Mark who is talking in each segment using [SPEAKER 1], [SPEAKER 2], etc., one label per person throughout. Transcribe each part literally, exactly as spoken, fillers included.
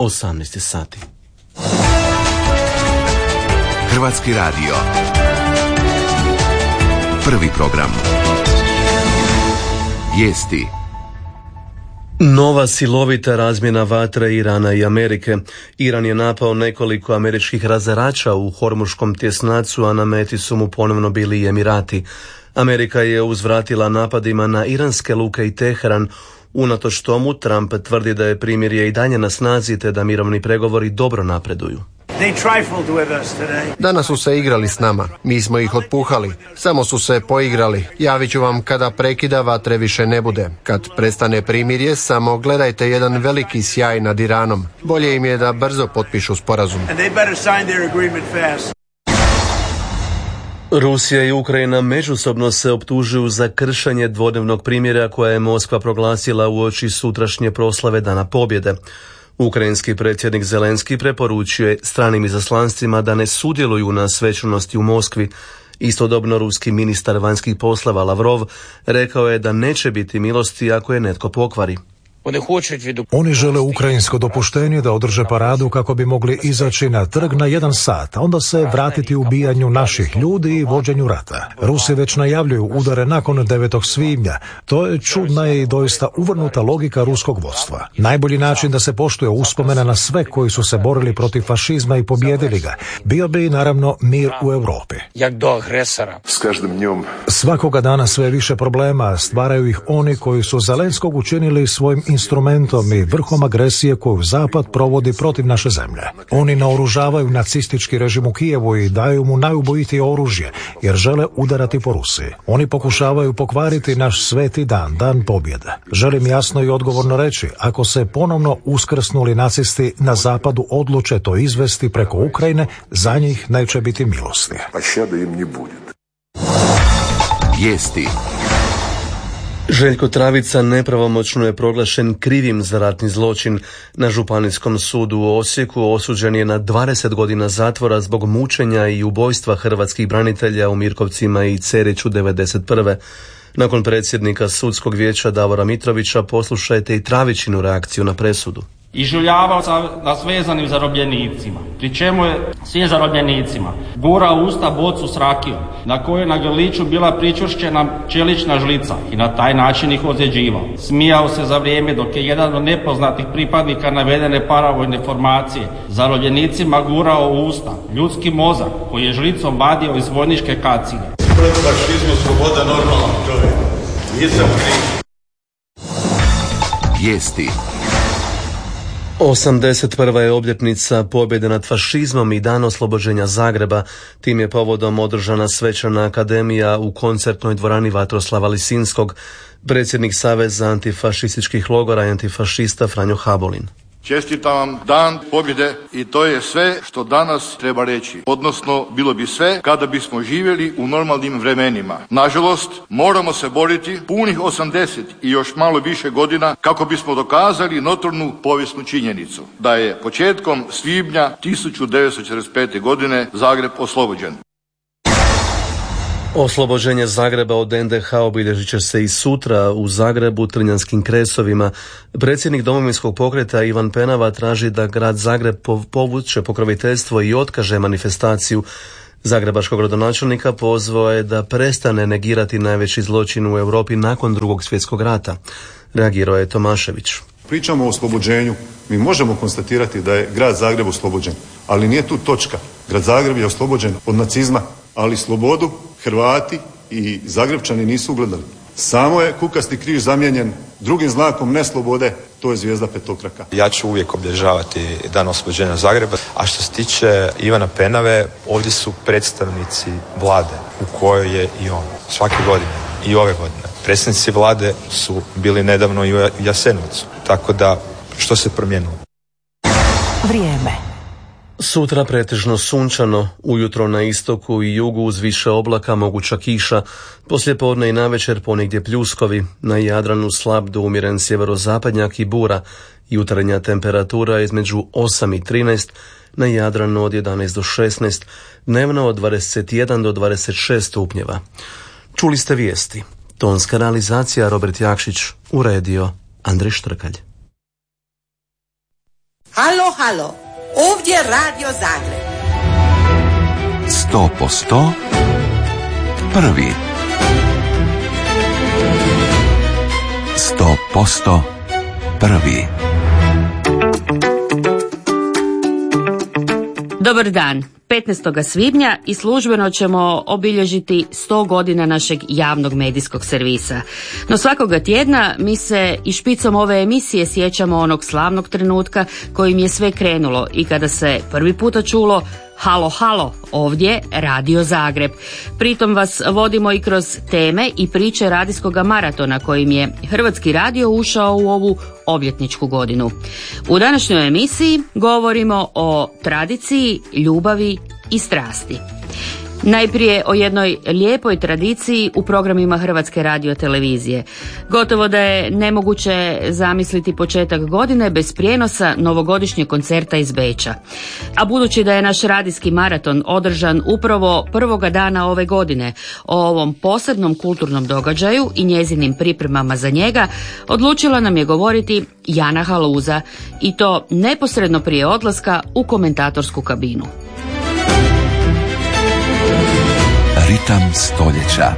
[SPEAKER 1] osamnaest sati.
[SPEAKER 2] Hrvatski radio. Prvi program. Vijesti.
[SPEAKER 1] Nova silovita razmjena vatre Irana i Amerike. Iran je napao nekoliko američkih razarača u Hormuškom tjesnacu, a na meti su mu ponovno bili i Emirati. Amerika je uzvratila napadima na iranske luke i Teheran. Unatoč tomu, Trump tvrdi da je primirje i dalje na snazi te da mirovni pregovori dobro napreduju.
[SPEAKER 3] Danas su se igrali s nama, mi smo ih otpuhali, samo su se poigrali. Javit ću vam kada prekida vatre više ne bude. Kad prestane primirje, samo gledajte jedan veliki sjaj nad Iranom. Bolje im je da brzo potpišu sporazum.
[SPEAKER 1] Rusija i Ukrajina međusobno se optužuju za kršenje dvodnevnog primirja koje je Moskva proglasila uoči sutrašnje proslave Dana pobjede. Ukrajinski predsjednik Zelenski preporučuje stranim izaslanstvima da ne sudjeluju na svečanosti u Moskvi. Istodobno ruski ministar vanjskih poslova Lavrov rekao je da neće biti milosti ako je netko pokvari.
[SPEAKER 4] Oni žele ukrajinsko dopuštenje da održe paradu kako bi mogli izaći na trg na jedan sat, a onda se vratiti ubijanju naših ljudi i vođenju rata. Rusi već najavljuju udare nakon devetog svibnja. To je čudna i doista uvrnuta logika ruskog vodstva. Najbolji način da se poštuje uspomena na sve koji su se borili protiv fašizma i pobjedili ga bio bi naravno mir u Europi. Svakoga dana sve više problema stvaraju ih oni koji su Zelenskog učinili svojim instrumentom i vrhom agresije koju Zapad provodi protiv naše zemlje. Oni naoružavaju nacistički režim u Kijevu i daju mu najubojitije oružje jer žele udarati po Rusiji. Oni pokušavaju pokvariti naš sveti dan, dan pobjede. Želim jasno i odgovorno reći, ako se ponovno uskrsnuli nacisti na Zapadu odluče to izvesti preko Ukrajine, za njih neće biti milosti.
[SPEAKER 2] Vijesti.
[SPEAKER 1] Željko Travica nepravomoćno je proglašen krivim za ratni zločin. Na Županijskom sudu u Osijeku osuđen je na dvadeset godina zatvora zbog mučenja i ubojstva hrvatskih branitelja u Mirkovcima i Ceriću devedeset prve. Nakon predsjednika sudskog vijeća Davora Mitrovića poslušajte i Travićinu reakciju na presudu.
[SPEAKER 5] Ižuljavao sam nas vezanim zarobljenicima, pri čemu je svim zarobljenicima gurao u usta bocu s rakijom, na kojoj na grliću bila pričvršćena čelična žlica i na taj način ih ozljeđivao. Smijao se za vrijeme dok je jedan od nepoznatih pripadnika navedene paravojne formacije zarobljenicima gurao u usta ljudski mozak koji je žlicom vadio iz vojničke kacige.
[SPEAKER 6] Protiv fašizmu sloboda normalan čovjek. Nisam kriv.
[SPEAKER 2] Vijesti.
[SPEAKER 1] osamdeset prva je obljetnica pobjede nad fašizmom i dan oslobođenja Zagreba. Tim je povodom održana svečana akademija u koncertnoj dvorani Vatroslava Lisinskog. Predsjednik Saveza antifašističkih logora i antifašista Franjo Habolin.
[SPEAKER 7] Čestitam vam dan pobjede i to je sve što danas treba reći. Odnosno, bilo bi sve kada bismo živjeli u normalnim vremenima. Nažalost, moramo se boriti punih osamdeset i još malo više godina kako bismo dokazali notornu povijesnu činjenicu da je početkom svibnja tisuću devetsto četrdeset pete. godine Zagreb oslobođen.
[SPEAKER 1] Oslobođenje Zagreba od en de ha obilježit će se i sutra u Zagrebu, Trnjanskim Kresovima. Predsjednik Domovinskog pokreta Ivan Penava traži da grad Zagreb povuče pokroviteljstvo i otkaže manifestaciju. Zagrebačkog gradonačelnika pozvao je da prestane negirati najveći zločin u Europi nakon Drugog svjetskog rata. Reagirao je Tomašević.
[SPEAKER 8] Pričamo o oslobođenju. Mi možemo konstatirati da je grad Zagreb oslobođen, ali nije tu točka. Grad Zagreb je oslobođen od nacizma, ali slobodu Hrvati i Zagrebčani nisu ugledali. Samo je kukasti križ zamijenjen drugim znakom neslobode, to je zvijezda petokraka.
[SPEAKER 9] Ja ću uvijek obilježavati dan oslobođenja Zagreba, a što se tiče Ivana Penave, ovdje su predstavnici vlade u kojoj je i on. Svake godine i ove godine. Predstavnici vlade su bili nedavno i u Jasenovcu, tako da što se promijenilo?
[SPEAKER 10] Vrijeme.
[SPEAKER 1] Sutra pretežno sunčano, ujutro na istoku i jugu uz više oblaka moguća kiša, poslijepodne i navečer ponegdje pljuskovi, na Jadranu slab do umjeren sjeverozapadnjak i bura, jutarnja temperatura između osam i trinaest, na Jadranu od jedanaest do šesnaest, dnevno od dvadeset jedan do dvadeset šest stupnjeva. Čuli ste vijesti. Tonska realizacija Robert Jakšić, uredio Andrej Štrkalj.
[SPEAKER 11] Halo, halo, ovdje Radio Zagreb.
[SPEAKER 2] Sto po sto prvi. Sto posto prvi.
[SPEAKER 12] Dobar dan. petnaestog svibnja i službeno ćemo obilježiti sto godina našeg javnog medijskog servisa. No svakoga tjedna mi se i špicom ove emisije sjećamo onog slavnog trenutka kojim je sve krenulo i kada se prvi puta čulo halo, halo, ovdje Radio Zagreb. Pritom vas vodimo i kroz teme i priče radijskog maratona kojim je Hrvatski radio ušao u ovu obljetničku godinu. U današnjoj emisiji govorimo o tradiciji, ljubavi i strasti. Najprije o jednoj lijepoj tradiciji u programima Hrvatske radiotelevizije. Gotovo da je nemoguće zamisliti početak godine bez prijenosa novogodišnjeg koncerta iz Beča. A budući da je naš radijski maraton održan upravo prvoga dana ove godine, o ovom posebnom kulturnom događaju i njezinim pripremama za njega, odlučila nam je govoriti Jana Haluza, i to neposredno prije odlaska u komentatorsku kabinu.
[SPEAKER 2] Ritam stoljeća.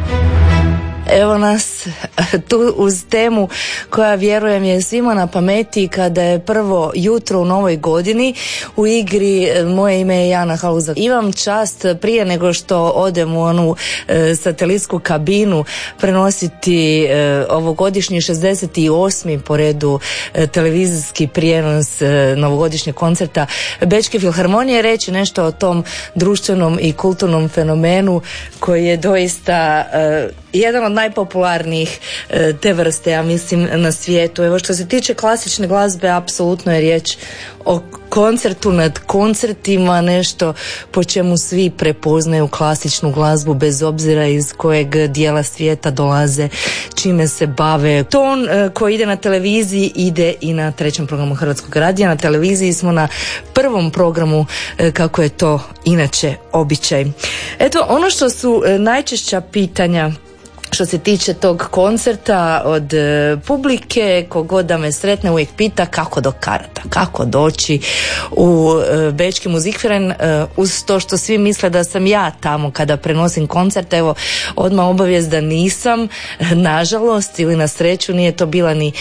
[SPEAKER 13] Evo nas tu uz temu koja, vjerujem, je svima na pameti kada je prvo jutro u novoj godini. U igri moje ime je Jana Haluza. Imam čast prije nego što odem u onu e, satelitsku kabinu prenositi e, ovogodišnji šezdeset osmi po redu e, televizijski prijenos e, novogodišnjeg koncerta Bečke filharmonije, reći nešto o tom društvenom i kulturnom fenomenu koji je doista e, jedan od najpopularnijih e, te vrste, ja mislim, na svijetu. Evo, što se tiče klasične glazbe, apsolutno je riječ o koncertu nad koncertima, nešto po čemu svi prepoznaju klasičnu glazbu bez obzira iz kojeg dijela svijeta dolaze, čime se bave. Ton e, koji ide na televiziji ide i na trećem programu Hrvatskog radija. Na televiziji smo na prvom programu, e, kako je to inače običaj. Eto, ono što su e, najčešća pitanja što se tiče tog koncerta od e, publike, kogod da me sretne uvijek pita kako do karata, kako doći u e, Bečki Musikverein, e, uz to što svi misle da sam ja tamo kada prenosim koncert. Evo, odmah obavijest da nisam, nažalost ili na sreću, nije to bila ni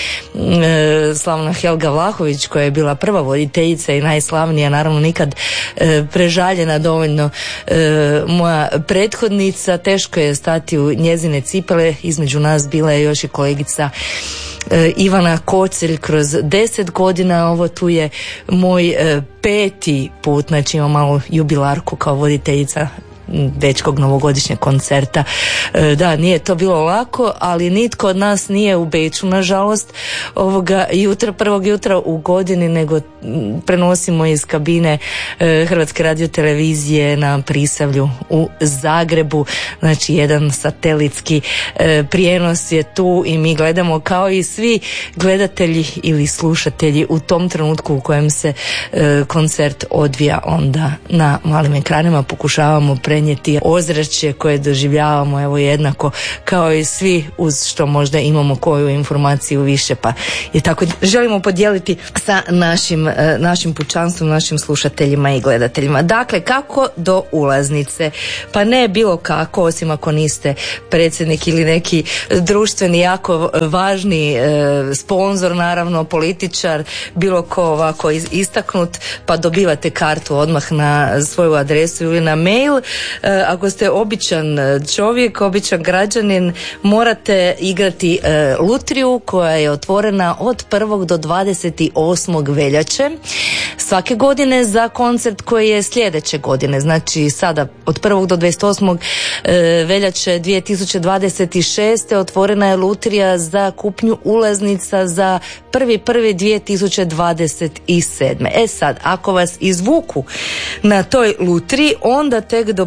[SPEAKER 13] e, slavna Helga Vlahović koja je bila prva voditeljica i najslavnija, naravno nikad e, prežaljena dovoljno e, moja prethodnica. Teško je stati u njezine cipele. Između nas bila je još i kolegica e, Ivana Kocelj kroz deset godina. Ovo tu je moj e, peti put, znači imam malu jubilarku kao voditeljica Bečkog novogodišnjeg koncerta. E, da, nije to bilo lako, ali nitko od nas nije u Beču, nažalost, ovoga jutra, prvog jutra u godini, nego prenosimo iz kabine e, Hrvatske radiotelevizije na Prisavlju u Zagrebu. Znači, jedan satelitski e, prijenos je tu i mi gledamo kao i svi gledatelji ili slušatelji u tom trenutku u kojem se e, koncert odvija onda na malim ekranima. Pokušavamo prenijeti ozračje koje doživljavamo, evo, jednako kao i svi, uz što možda imamo koju informaciju više, pa je tako želimo podijeliti sa našim, našim pučanstvom, našim slušateljima i gledateljima. Dakle, kako do ulaznice? Pa ne bilo kako, osim ako niste predsjednik ili neki društveni jako važni e, sponzor, naravno političar, bilo ko ovako istaknut, pa dobivate kartu odmah na svoju adresu ili na mail. E, ako ste običan čovjek, običan građanin, morate igrati e, lutriju koja je otvorena od prvog do dvadeset osmog veljače svake godine za koncert koji je sljedeće godine. Znači sada od prvog do dvadeset osmog e, veljače dvije tisuće dvadeset šeste otvorena je lutrija za kupnju ulaznica za prvi prvi dvije tisuće dvadeset sedme. E sad, ako vas izvuku na toj lutriji, onda tek dobivate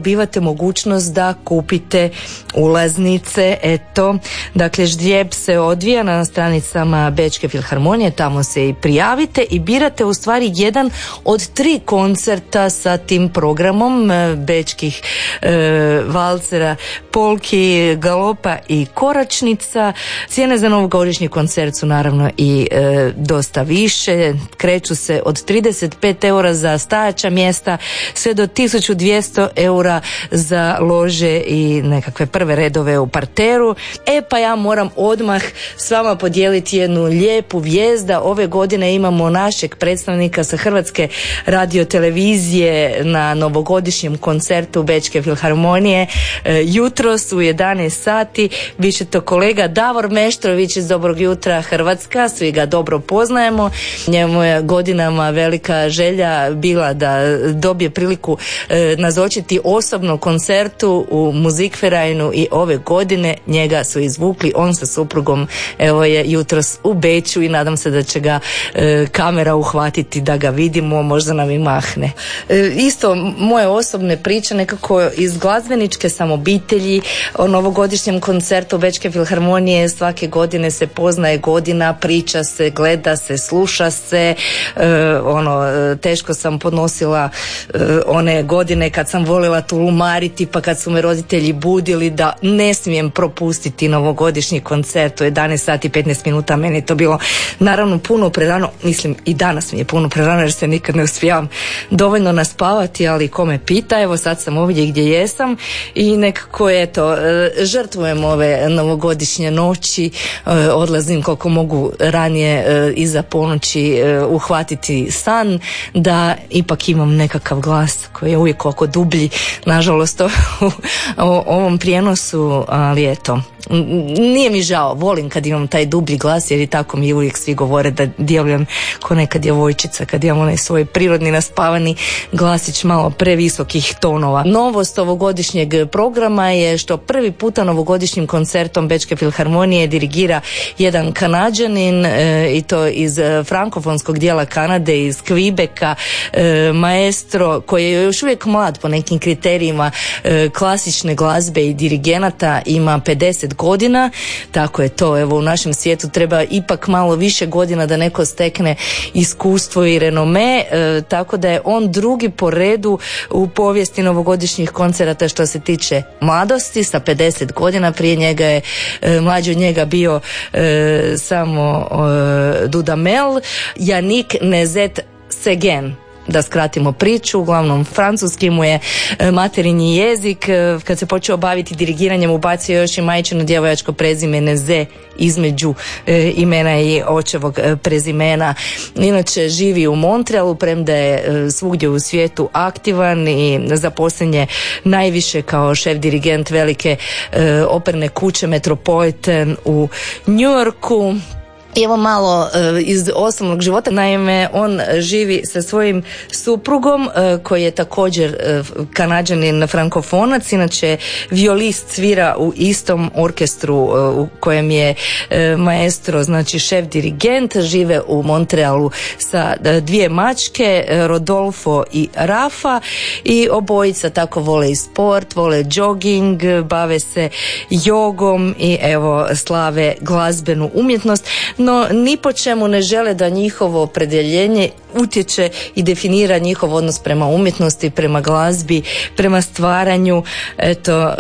[SPEAKER 13] dobivate mogućnost da kupite ulaznice. Eto, dakle, ždrijeb se odvija na stranicama Bečke filharmonije, tamo se i prijavite i birate u stvari jedan od tri koncerta sa tim programom bečkih e, valcera, polki, galopa i koračnica. Cijene za novogodišnji koncert su naravno i e, dosta više, kreću se od trideset pet eura za stajaća mjesta sve do tisuću dvjesto eura za lože i nekakve prve redove u parteru. E pa ja moram odmah s vama podijeliti jednu lijepu vijest da ove godine imamo našeg predstavnika sa Hrvatske radiotelevizije na novogodišnjem koncertu Bečke filharmonije. E, jutros u jedanaest sati bit će to kolega Davor Meštrović iz Dobrog jutra Hrvatska, svi ga dobro poznajemo. Njemu je godinama velika želja bila da dobije priliku e, nazočiti osobno koncertu u Musikvereinu i ove godine njega su izvukli, on sa suprugom evo je jutros u Beču i nadam se da će ga e, kamera uhvatiti da ga vidimo, možda nam i mahne. E, isto moje osobne priče nekako iz glazbeničke sam obitelji, o novogodišnjem koncertu Bečke filharmonije svake godine se poznaje godina, priča se, gleda se, sluša se, e, ono, teško sam podnosila e, one godine kad sam volila tulumariti, pa kad su me roditelji budili da ne smijem propustiti novogodišnji koncert u jedanaest sati i petnaest minuta, meni je to bilo naravno puno prerano, mislim i danas mi je puno prerano jer se nikad ne uspijevam dovoljno naspavati, ali ko me pita, evo sad sam ovdje gdje jesam i nekako eto, žrtvujem ove novogodišnje noći, odlazim koliko mogu ranije iza ponoći uhvatiti san, da ipak imam nekakav glas koji je uvijek oko dublji, nažalost u ovom prijenosu, ali eto, nije mi žao, volim kad imam taj dublji glas jer i tako mi uvijek svi govore da djelujem ko neka djevojčica kad imam onaj svoj prirodni naspavani glasić malo previsokih tonova. Novost ovogodišnjeg programa je što prvi puta novogodišnjim koncertom Bečke filharmonije dirigira jedan Kanađanin e, i to iz frankofonskog dijela Kanade, iz Quebeca, e, maestro koji je još uvijek mlad po nekim kriterijima e, klasične glazbe i dirigenata, ima pedeset godina, tako je to, evo u našem svijetu treba ipak malo više godina da neko stekne iskustvo i renome, e, tako da je on drugi po redu u povijesti novogodišnjih koncerata što se tiče mladosti, sa pedeset godina, prije njega je e, mlađi od njega bio e, samo e, Dudamel, Yannick Nézet-Séguin. Da skratimo priču, uglavnom francuski mu je materinji jezik, kad se počeo baviti dirigiranjem ubacio još i majčino djevojačko prezime Neze između e, imena i očevog e, prezimena. Inače živi u Montrealu, premda je e, svugdje u svijetu aktivan i zaposlen je najviše kao šef dirigent velike e, operne kuće Metropolitan u New Yorku. Evo malo uh, iz osobnog života, naime on živi sa svojim suprugom uh, koji je također uh, Kanađanin frankofonac, inače violist, svira u istom orkestru uh, u kojem je uh, maestro, znači šef dirigent, žive u Montrealu sa uh, dvije mačke, uh, Rodolfo i Rafa, i obojica tako vole i sport, vole jogging, bave se jogom i evo slave glazbenu umjetnost. No, ni po čemu ne žele da njihovo opredjeljenje utječe i definira njihov odnos prema umjetnosti, prema glazbi, prema stvaranju. Eto, e,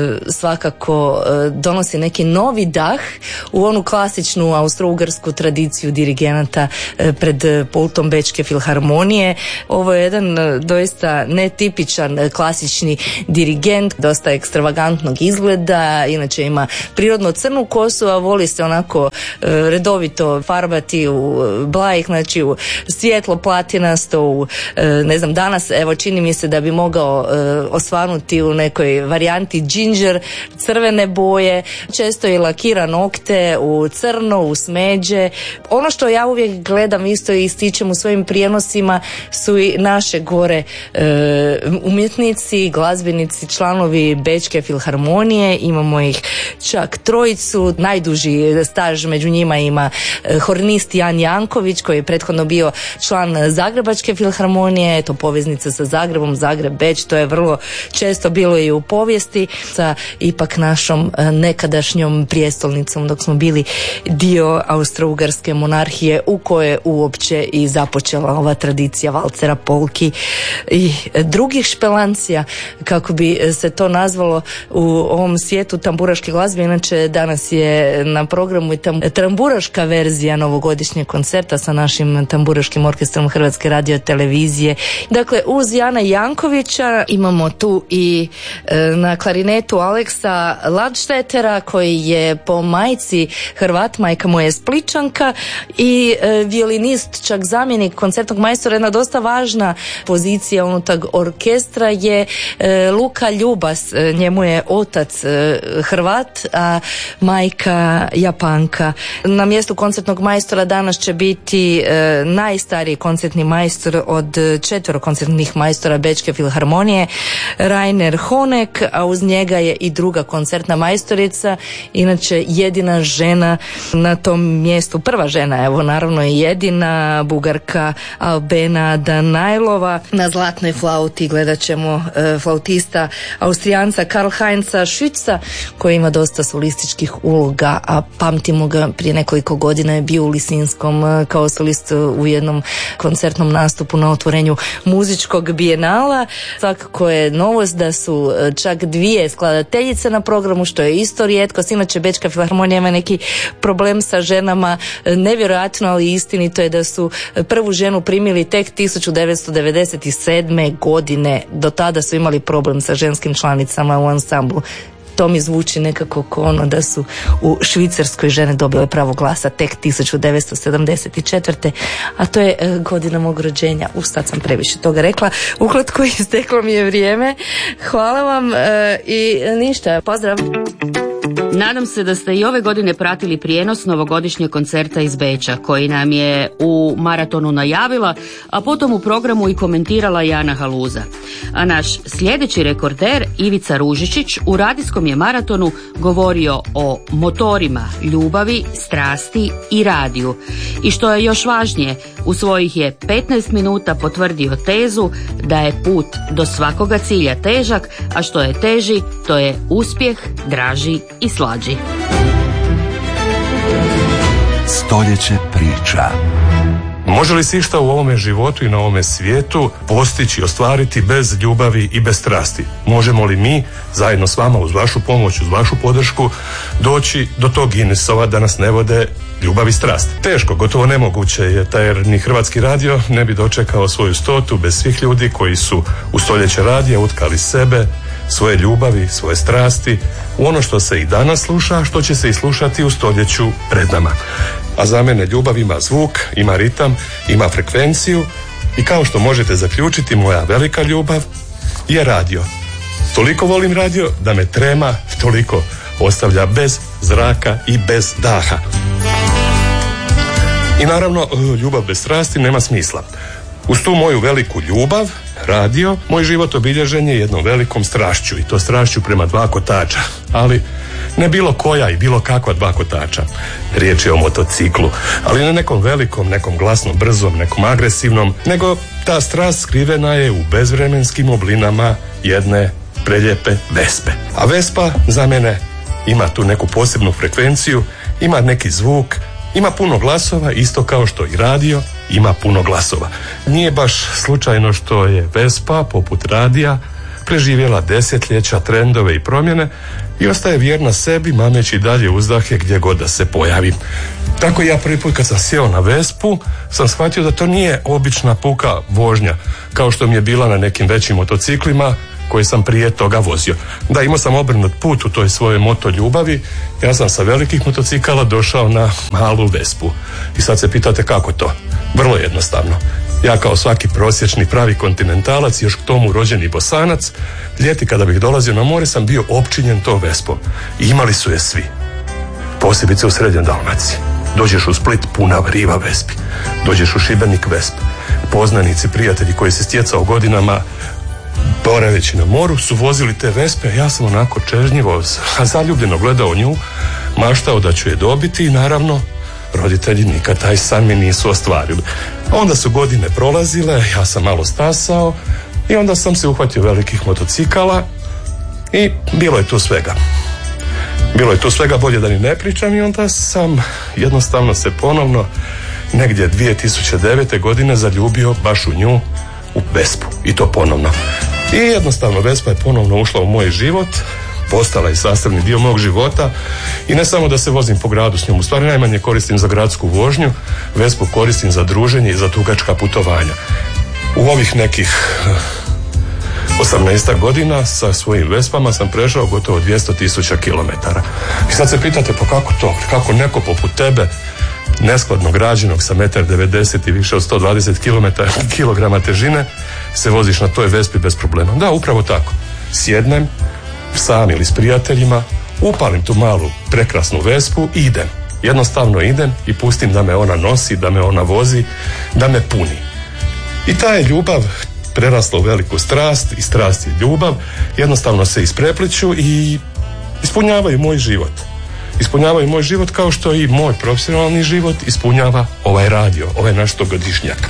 [SPEAKER 13] svakako e, donosi neki novi dah u onu klasičnu austro-ugarsku tradiciju dirigenata e, pred pultom Bečke filharmonije. Ovo je jedan e, doista netipičan e, klasični dirigent, dosta ekstravagantnog izgleda, inače ima prirodno crnu kosu, a voli se onako e, redovito farbati u blajih, znači u svjetlo platinasto, u, ne znam, danas evo čini mi se da bi mogao e, osvanuti u nekoj varijanti ginger, crvene boje, često i lakira nokte u crno, u smeđe. Ono što ja uvijek gledam isto i ističem u svojim prijenosima su i naše gore e, umjetnici, glazbenici, članovi Bečke filharmonije, imamo ih čak trojicu, najduži staž među njima ima ima hornist Jan Janković koji je prethodno bio član Zagrebačke filharmonije, eto poveznica sa Zagrebom, Zagreb, Beč, to je vrlo često bilo i u povijesti sa ipak našom nekadašnjom prijestolnicom dok smo bili dio Austro-Ugarske monarhije u kojoj je uopće i započela ova tradicija valcera, polki i drugih špelancija, kako bi se to nazvalo u ovom svijetu tamburaške glazbe. Inače danas je na programu i tam, tamburaška verzija novogodišnjeg koncerta sa našim tamburaškim orkestrom Hrvatske radio televizije. Dakle, uz Jana Jankovića imamo tu i e, na klarinetu Aleksa Ladštetera koji je po majci Hrvat, majka mu je Spličanka, i e, violinist, čak zamjenik koncertnog majstora. Jedna dosta važna pozicija unutar orkestra je e, Luka Ljubas, e, njemu je otac e, Hrvat, a majka Japanka. Na mjestu koncertnog majstora danas će biti e, najstariji koncertni majstor od četvero koncertnih majstora Bečke filharmonije, Rainer Honek, a uz njega je i druga koncertna majstorica, inače jedina žena na tom mjestu, prva žena, evo naravno i jedina, Bugarka Albena Danajlova. Na zlatnoj flauti gledat ćemo e, flautista Austrijanca Karl Heinza Schütza koji ima dosta solističkih uloga, a pamtimo ga prije nekoliko godina je bio u Lisinskom e, kao solist u jednom koncertnom nastupu na otvorenju muzičkog bijenala. Svakako je novost da su čak dvije skladateljice na programu, što je isto rijetkost. Inače Bečka filharmonija ima neki problem sa ženama, nevjerojatno, ali istinito je da su prvu ženu primili tek tisuću devetsto devedeset sedme. godine. Do tada su imali problem sa ženskim članicama u ansamblu. To mi zvuči nekako kao ono da su u Švicarskoj žene dobile pravo glasa tek tisuću devetsto sedamdeset četvrte. a to je e, godina mog rođenja. U sad sam previše toga rekla. Ukratko isteklo mi je vrijeme. Hvala vam e, i ništa, pozdrav.
[SPEAKER 12] Nadam se da ste i ove godine pratili prijenos novogodišnjeg koncerta iz Beča, koji nam je u maratonu najavila, a potom u programu i komentirala Jana Haluza. A naš sljedeći rekorder, Ivica Ružičić, u radijskom je maratonu govorio o motorima, ljubavi, strasti i radiju. I što je još važnije, u svojih je petnaest minuta potvrdio tezu da je put do svakoga cilja težak, a što je teži, to je uspjeh, draži i slađi.
[SPEAKER 2] Stoljeće priča.
[SPEAKER 14] Može li se išta u ovome životu i na ovome svijetu postići, ostvariti bez ljubavi i bez strasti? Možemo li mi, zajedno s vama, uz vašu pomoć, uz vašu podršku, doći do tog Guinnessova da nas ne vode ljubav i strast? Teško, gotovo nemoguće je, jer ni Hrvatski radio ne bi dočekao svoju stotu bez svih ljudi koji su u stoljeće radija utkali sebe, svoje ljubavi, svoje strasti u ono što se i danas sluša, a što će se i slušati u stoljeću pred nama. A za mene ljubav ima zvuk, ima ritam, ima frekvenciju i kao što možete zaključiti, moja velika ljubav je radio. Toliko volim radio da me trema toliko ostavlja bez zraka i bez daha. I naravno, ljubav bez strasti nema smisla. Uz tu moju veliku ljubav, radio, moj život obilježen je jednom velikom strašću, i to strašću prema dva kotača, ali ne bilo koja i bilo kakva dva kotača. Riječ je o motociklu, ali ne nekom velikom, nekom glasnom, brzom, nekom agresivnom, nego ta strast skrivena je u bezvremenskim oblinama jedne preljepe Vespe. A Vespa za mene ima tu neku posebnu frekvenciju, ima neki zvuk, ima puno glasova, isto kao što i radio ima puno glasova. Nije baš slučajno što je Vespa, poput radija, preživjela desetljeća, trendove i promjene i ostaje vjerna sebi, mameći dalje uzdahe gdje god da se pojavi. Tako ja prvi put kad sam sjeo na Vespu sam shvatio da to nije obična puka vožnja, kao što mi je bila na nekim većim motociklima koji sam prije toga vozio. Da, imao sam obrnut put u toj svojoj moto ljubavi. Ja sam sa velikih motocikala došao na malu Vespu. I sad se pitate kako to? Vrlo jednostavno. Ja kao svaki prosječni pravi kontinentalac, još k tomu rođeni Bosanac, ljeti kada bih dolazio na more sam bio opčinjen to Vespom. I imali su je svi. Posebice u Srednjoj Dalmaciji. Dođeš u Split, puna riva Vespi. Dođeš u Šibenik, Vesp. Poznanici, prijatelji koji se stjecao godinama boraveći na moru su vozili te Vespe, ja sam onako čežnjivo, a zaljubljeno gledao nju, maštao da ću je dobiti i naravno roditelji nikad taj san mi nisu ostvarili. Onda su godine prolazile, ja sam malo stasao i onda sam se uhvatio velikih motocikala i bilo je tu svega. Bilo je tu svega, bolje da ni ne pričam, i onda sam jednostavno se ponovno negdje dvije tisuće devete. godine zaljubio baš u nju, u Vespu, i to ponovno. I jednostavno Vespa je ponovno ušla u moj život, postala je sastavni dio mog života, i ne samo da se vozim po gradu s njom, u stvari najmanje koristim za gradsku vožnju, Vespu koristim za druženje i za dugačka putovanja. U ovih nekih osamnaest godina sa svojim Vespama sam prešao gotovo dvjesto tisuća kilometara. I sad se pitate, pa kako to? Kako neko poput tebe, neskladno građenog sa jedan devedeset metara i više od sto dvadeset kilograma težine, se voziš na toj Vespi bez problema? Da, upravo tako. Sjednem sam ili s prijateljima, upalim tu malu prekrasnu Vespu i idem. Jednostavno idem i pustim da me ona nosi, da me ona vozi, da me puni. I ta je ljubav prerasla u veliku strast, i strast i ljubav jednostavno se isprepliću i ispunjavaju moj život. Ispunjavaju moj život kao što i moj profesionalni život ispunjava ovaj radio, ovaj naš stogodišnjak.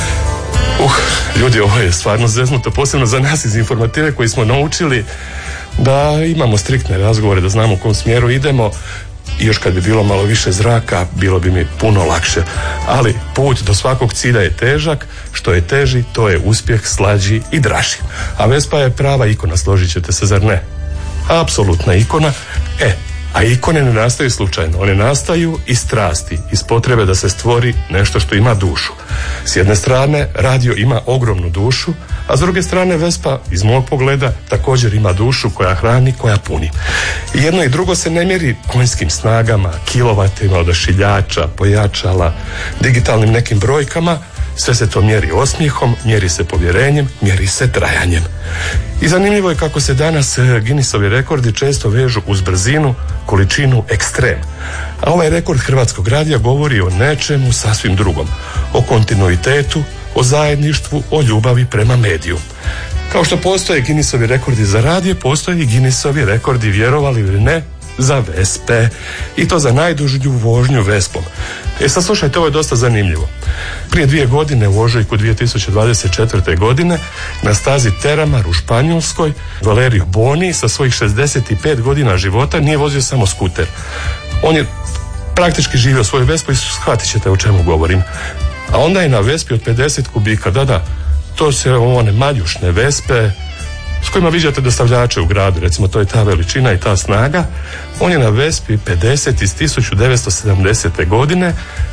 [SPEAKER 14] Uh, ljudi, ovo je stvarno zeznuto, posebno za nas iz informative koji smo naučili da imamo striktne razgovore, da znamo u kom smjeru idemo, i još kad bi bilo malo više zraka, bilo bi mi puno lakše. Ali put do svakog cilja je težak, što je teži, to je uspjeh slađi i draži. A Vespa je prava ikona, složit ćete se, zar ne? Apsolutna ikona. E, a ikone ne nastaju slučajno, one nastaju iz strasti, iz potrebe da se stvori nešto što ima dušu. S jedne strane, radio ima ogromnu dušu, a s druge strane Vespa, iz mog pogleda, također ima dušu koja hrani, koja puni. I jedno i drugo se ne mjeri konjskim snagama, kilovatima odašiljača, pojačala, digitalnim nekim brojkama, sve se to mjeri osmijehom, mjeri se povjerenjem, mjeri se trajanjem. I zanimljivo je kako se danas Guinnessovi rekordi često vežu uz brzinu, količinu, ekstrem. A ovaj rekord Hrvatskog radija govori o nečemu sasvim drugom. O kontinuitetu, o zajedništvu, o ljubavi prema mediju. Kao što postoje Guinnessovi rekordi za radio, postoje i Guinnessovi rekordi, vjerovali ili ne, za Vespe. I to za najdužu vožnju Vespom. E sad slušajte, ovo je dosta zanimljivo. Prije dvije godine, u ožujku dvije tisuće dvadeset četvrte. godine, na stazi Teramar u Španjolskoj, Valerio Boni sa svojih šezdeset pet godina života nije vozio samo skuter. On je praktički živio svoju Vespu i shvatit ćete o čemu govorim. A onda je na Vespi od pedeset kubika, da, da, to se one maljušne Vespe s kojima viđate dostavljače u gradu, recimo to je ta veličina i ta snaga. On je na Vespi pedeset iz tisuću devetsto sedamdesete. godine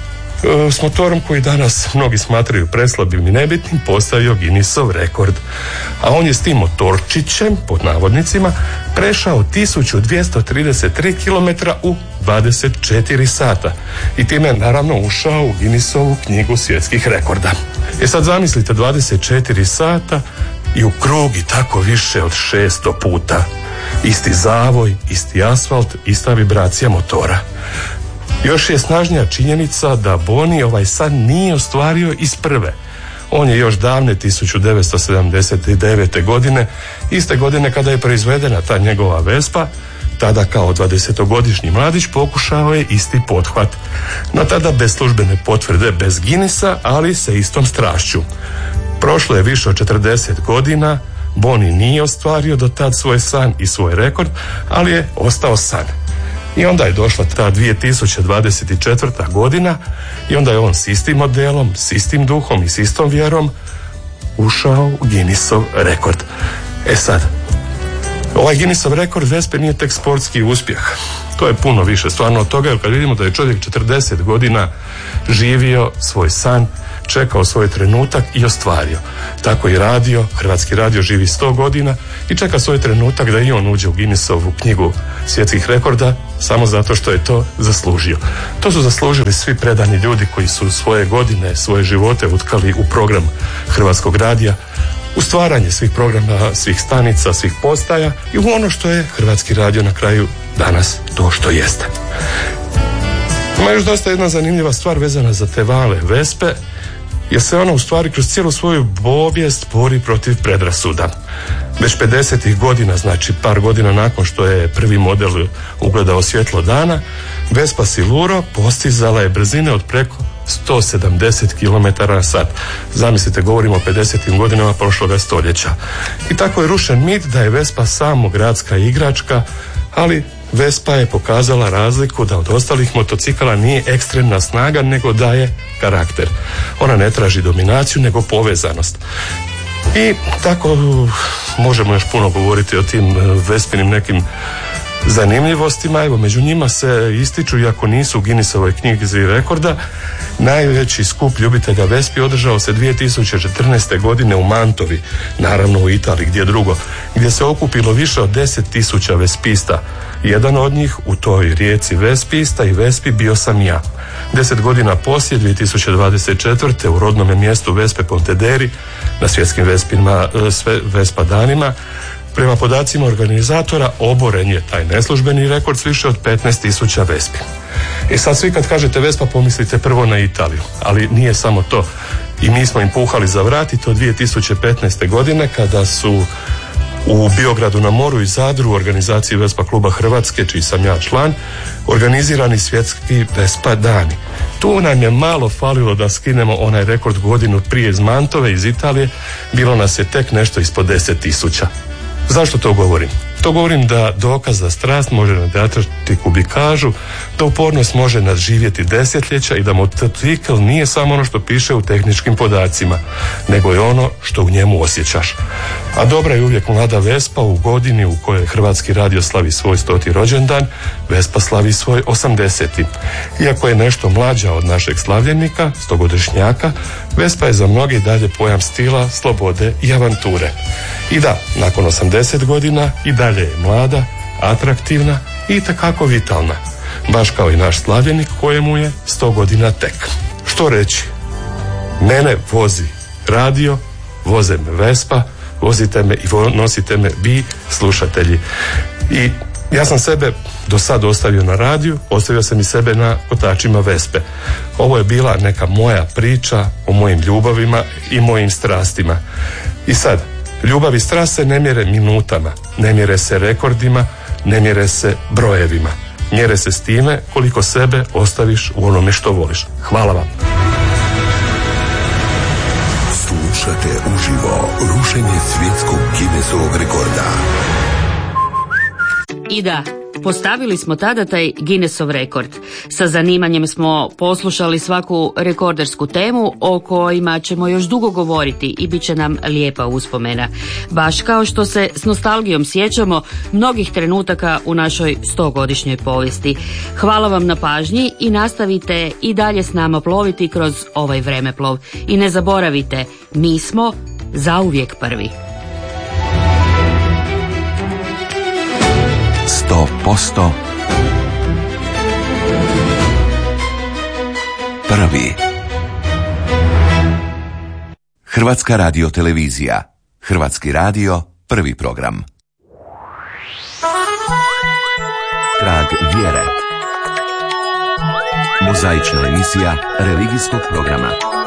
[SPEAKER 14] s motorom koji danas mnogi smatraju preslabim i nebitnim postavio Guinnessov rekord. A on je s tim motorčićem, pod navodnicima, prešao tisuću dvjesto trideset tri kilometra u dvadeset četiri sata. I time je naravno ušao u Guinnessovu knjigu svjetskih rekorda. E sad zamislite dvadeset četiri sata i u krug i tako više od šesto puta. Isti zavoj, isti asfalt, ista vibracija motora. Još je snažnija činjenica da Boni ovaj san nije ostvario iz prve. On je još davne tisuću devetsto sedamdeset devete. godine, iste godine kada je proizvedena ta njegova Vespa, tada kao dvadesetogodišnji mladić pokušao je isti pothvat. No tada bez službene potvrde, bez Guinnessa, ali sa istom strašću. Prošlo je više od četrdeset godina, Boni nije ostvario do tad svoj san i svoj rekord, ali je ostao san. I onda je došla ta dvije tisuće dvadeset četvrta. godina i onda je on s istim modelom, s istim duhom i s istom vjerom ušao u Guinnessov rekord. E sad, ovaj Guinnessov rekord Vespe nije tek sportski uspjeh. To je puno više stvarno od toga, jer kad vidimo da je čovjek četrdeset godina živio svoj san, čekao svoj trenutak i ostvario. Tako i radio, Hrvatski radio živi sto godina i čeka svoj trenutak da i on uđe u Guinnessovu knjigu svjetskih rekorda, samo zato što je to zaslužio. To su zaslužili svi predani ljudi koji su svoje godine, svoje živote utkali u program Hrvatskog radija, u stvaranje svih programa, svih stanica, svih postaja i u ono što je Hrvatski radio na kraju danas to što jeste. Ima još dosta jedna zanimljiva stvar vezana za te vale Vespe, jer se ona u stvari kroz cijelu svoju povijest bori protiv predrasuda. Već pedesetih godina, znači par godina nakon što je prvi model ugledao svjetlo dana, Vespa Siluro postizala je brzine od preko sto sedamdeset kilometara na sat. Zamislite, govorimo o pedesetim godinama prošloga stoljeća. I tako je rušen mit da je Vespa samo gradska igračka, ali Vespa je pokazala razliku da od ostalih motocikala nije ekstremna snaga, nego daje karakter. Ona ne traži dominaciju, nego povezanost. I tako možemo još puno govoriti o tim Vespinim nekim zanimljivostima. Evo, među njima se ističu, iako nisu u Guinnessovoj knjizi rekorda, najveći skup ljubitelja Vespi održao se dvije tisuće četrnaeste. godine u Mantovi, naravno u Italiji, gdje drugo, gdje se okupilo više od deset tisuća vespista. Jedan od njih u toj rijeci vespista i Vespi bio sam ja. Deset godina poslije, dvije tisuće dvadeset četvrte. u rodnome mjestu Vespe Pontederi, na svjetskim Vespima, sve Vespa danima, prema podacima organizatora, oboren je taj neslužbeni rekord s više od petnaest tisuća Vespi. I sad svi kad kažete Vespa pomislite prvo na Italiju, ali nije samo to. I mi smo im puhali za vrat i to dvije tisuće petnaeste. godine kada su u Biogradu na moru i Zadru u organizaciji Vespa kluba Hrvatske, čiji sam ja član, organizirani svjetski Vespa dani. Tu nam je malo falilo da skinemo onaj rekord godinu prije iz Mantove, iz Italije, bilo nas je tek nešto ispod deset tisuća. Zašto to govorim? To govorim da dokaz za strast može nadjačati kubikažu, da upornost može nadživjeti desetljeća i da motocikl nije samo ono što piše u tehničkim podacima, nego je ono što u njemu osjećaš. A dobra je uvijek mlada Vespa u godini u kojoj Hrvatski radio slavi svoj stoti rođendan, Vespa slavi svoj osamdeseti. Iako je nešto mlađa od našeg slavljenika, stogodišnjaka, Vespa je za mnogi dalje pojam stila, slobode i avanture. I da, nakon osamdeset godina i dalje je mlada, atraktivna i itekako vitalna. Baš kao i naš slavljenik kojemu je sto godina tek. Što reći? Mene vozi radio, voze me Vespa, vozite me i nosite me vi, slušatelji. I ja sam sebe do sad ostavio na radiju, ostavio sam i sebe na kotačima Vespe. Ovo je bila neka moja priča o mojim ljubavima i mojim strastima. I sad, ljubav i strast se ne mjere minutama, ne mjere se rekordima, ne mjere se brojevima. Mjere se s time koliko sebe ostaviš u onome što voliš. Hvala vam.
[SPEAKER 2] Slušate uživo rušenje svjetskog Guinnessovog rekorda.
[SPEAKER 12] I da, postavili smo tada taj Guinnessov rekord. Sa zanimanjem smo poslušali svaku rekordersku temu o kojima ćemo još dugo govoriti i bit će nam lijepa uspomena. Baš kao što se s nostalgijom sjećamo mnogih trenutaka u našoj stogodišnjoj povijesti. Hvala vam na pažnji i nastavite i dalje s nama ploviti kroz ovaj vremeplov. I ne zaboravite, mi smo zauvijek prvi.
[SPEAKER 2] Sto posto prvi. Hrvatska radiotelevizija. Hrvatski radio, prvi program. Trag vjere. Mozaična emisija religijskog programa.